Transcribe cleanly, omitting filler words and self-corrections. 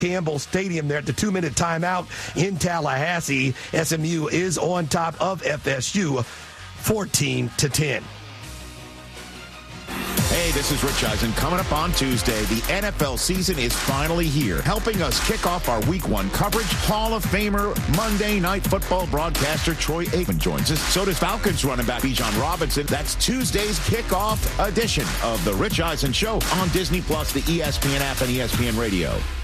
Campbell Stadium there at the 2-minute timeout in Tallahassee. SMU is on top of FSU 14-10. Hey, this is Rich Eisen. Coming up on Tuesday, the NFL season is finally here. Helping us kick off our Week 1 coverage, Hall of Famer, Monday Night Football broadcaster Troy Aikman joins us. So does Falcons running back Bijan Robinson. That's Tuesday's kickoff edition of the Rich Eisen Show on Disney+, the ESPN app, and ESPN Radio.